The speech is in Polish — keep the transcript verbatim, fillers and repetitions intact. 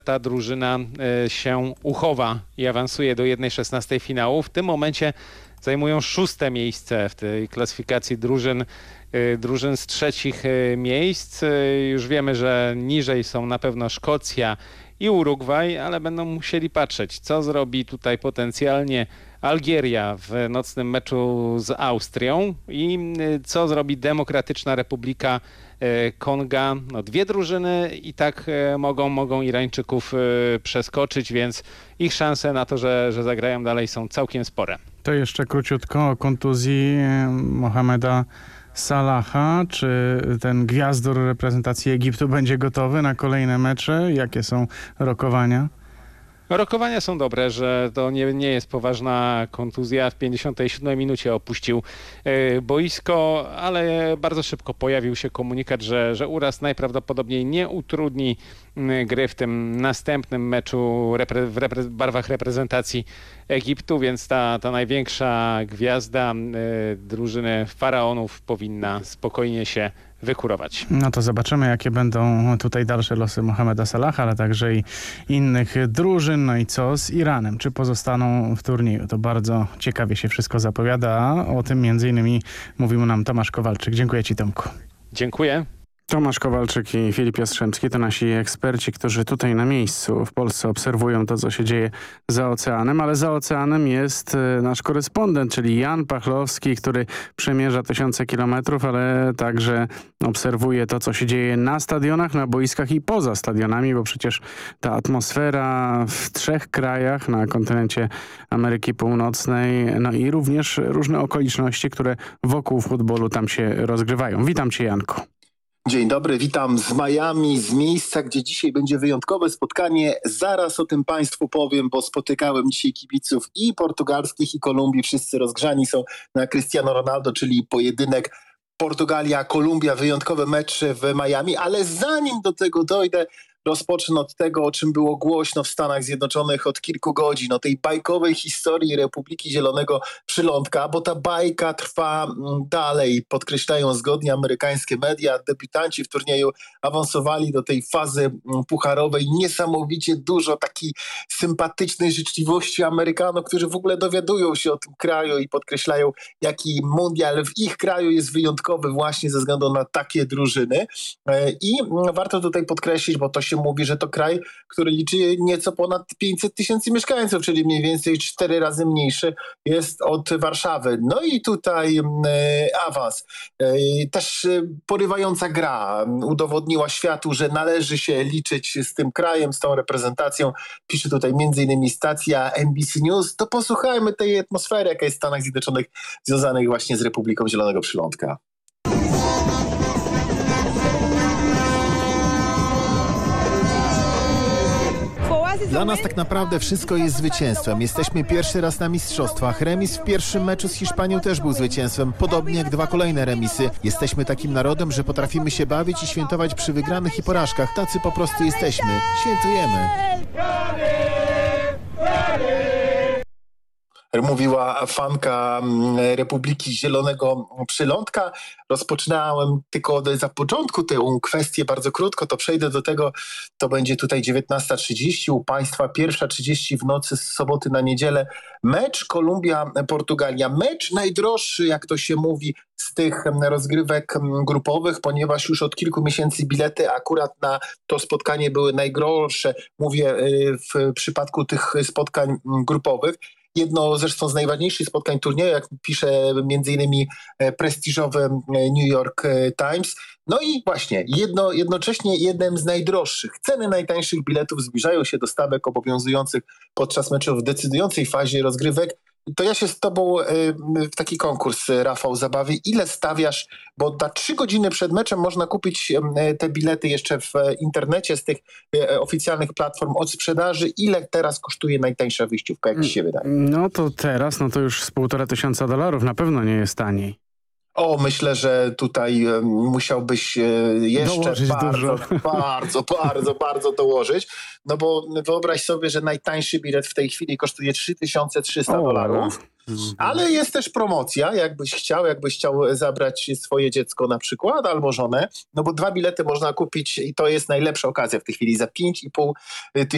ta drużyna się uchowa i awansuje do jednej szesnastej finału. W tym momencie zajmują szóste miejsce w tej klasyfikacji drużyn, drużyn z trzecich miejsc. Już wiemy, że niżej są na pewno Szkocja i Urugwaj, ale będą musieli patrzeć, co zrobi tutaj potencjalnie Algieria w nocnym meczu z Austrią i co zrobi Demokratyczna Republika Konga. No, dwie drużyny i tak mogą, mogą Irańczyków przeskoczyć, więc ich szanse na to, że, że zagrają dalej, są całkiem spore. To jeszcze króciutko o kontuzji Mohameda Salaha. Czy ten gwiazdor reprezentacji Egiptu będzie gotowy na kolejne mecze? Jakie są rokowania? Rokowania są dobre, że to nie, nie jest poważna kontuzja. W pięćdziesiątej siódmej minucie opuścił y, boisko, ale bardzo szybko pojawił się komunikat, że, że uraz najprawdopodobniej nie utrudni y, gry w tym następnym meczu repre, w repre, barwach reprezentacji Egiptu, więc ta, ta największa gwiazda y, drużyny faraonów powinna spokojnie się wykurować. No to zobaczymy, jakie będą tutaj dalsze losy Mohameda Salaha, ale także i innych drużyn. No i co z Iranem? Czy pozostaną w turnieju? To bardzo ciekawie się wszystko zapowiada, a o tym między innymi mówił nam Tomasz Kowalczyk. Dziękuję Ci, Tomku. Dziękuję. Tomasz Kowalczyk i Filip Jastrzębski to nasi eksperci, którzy tutaj na miejscu w Polsce obserwują to, co się dzieje za oceanem, ale za oceanem jest nasz korespondent, czyli Jan Pachlowski, który przemierza tysiące kilometrów, ale także obserwuje to, co się dzieje na stadionach, na boiskach i poza stadionami, bo przecież ta atmosfera w trzech krajach na kontynencie Ameryki Północnej, no i również różne okoliczności, które wokół futbolu tam się rozgrywają. Witam Cię, Janku. Dzień dobry, witam z Miami, z miejsca, gdzie dzisiaj będzie wyjątkowe spotkanie. Zaraz o tym Państwu powiem, bo spotykałem dzisiaj kibiców i portugalskich, i Kolumbii. Wszyscy rozgrzani są na Cristiano Ronaldo, czyli pojedynek Portugalia-Kolumbia, wyjątkowy mecz w Miami. Ale zanim do tego dojdę, rozpocznę od tego, o czym było głośno w Stanach Zjednoczonych od kilku godzin, o tej bajkowej historii Republiki Zielonego Przylądka, bo ta bajka trwa dalej, podkreślają zgodnie amerykańskie media. Debiutanci w turnieju awansowali do tej fazy pucharowej. Niesamowicie dużo takiej sympatycznej życzliwości Amerykanów, którzy w ogóle dowiadują się o tym kraju i podkreślają, jaki mundial w ich kraju jest wyjątkowy właśnie ze względu na takie drużyny. I warto tutaj podkreślić, bo to się mówi, że to kraj, który liczy nieco ponad pięćset tysięcy mieszkańców, czyli mniej więcej cztery razy mniejszy jest od Warszawy. No i tutaj e, awans. E, też e, porywająca gra udowodniła światu, że należy się liczyć z tym krajem, z tą reprezentacją. Pisze tutaj między innymi stacja N B C News. To posłuchajmy tej atmosfery, jaka jest w Stanach Zjednoczonych związanych właśnie z Republiką Zielonego Przylądka. Dla nas tak naprawdę wszystko jest zwycięstwem. Jesteśmy pierwszy raz na mistrzostwach. Remis w pierwszym meczu z Hiszpanią też był zwycięstwem, podobnie jak dwa kolejne remisy. Jesteśmy takim narodem, że potrafimy się bawić i świętować przy wygranych i porażkach. Tacy po prostu jesteśmy. Świętujemy. Mówiła fanka Republiki Zielonego Przylądka. Rozpoczynałem tylko za początku tę kwestię bardzo krótko, to przejdę do tego, to będzie tutaj dziewiętnasta trzydzieści, u Państwa pierwsza trzydzieści w nocy z soboty na niedzielę. Mecz Kolumbia-Portugalia. Mecz najdroższy, jak to się mówi, z tych rozgrywek grupowych, ponieważ już od kilku miesięcy bilety akurat na to spotkanie były najgorsze. Mówię w przypadku tych spotkań grupowych. Jedno zresztą z najważniejszych spotkań turnieju, jak pisze między innymi prestiżowy New York Times. No i właśnie, jedno, jednocześnie jednym z najdroższych. Ceny najtańszych biletów zbliżają się do stawek obowiązujących podczas meczu w decydującej fazie rozgrywek. To ja się z tobą w taki konkurs, Rafał, zabawię. Ile stawiasz, bo na trzy godziny przed meczem można kupić te bilety jeszcze w internecie z tych oficjalnych platform od sprzedaży. Ile teraz kosztuje najtańsza wyjściówka, jak ci się wydaje? No to teraz, no to już z półtora tysiąca dolarów na pewno nie jest taniej. O, myślę, że tutaj e, musiałbyś e, jeszcze dołożyć bardzo, dużo. bardzo, bardzo, bardzo dołożyć. No bo wyobraź sobie, że najtańszy bilet w tej chwili kosztuje trzy tysiące trzysta dolarów. Ale jest też promocja, jakbyś chciał, jakbyś chciał zabrać swoje dziecko na przykład, albo żonę, no bo dwa bilety można kupić i to jest najlepsza okazja w tej chwili za pięć i pół tysiąca